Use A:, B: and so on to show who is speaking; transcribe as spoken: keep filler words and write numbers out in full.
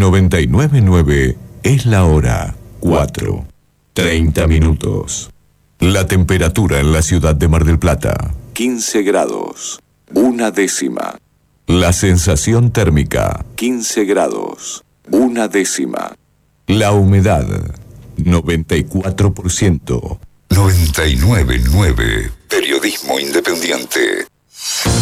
A: noventa y nueve punto nueve es la hora cuatro, treinta minutos. La temperatura en la ciudad de Mar del Plata, quince grados, una décima. La sensación térmica, quince grados, una décima. La humedad, noventa y cuatro por ciento.
B: noventa y nueve punto nueve, periodismo independiente.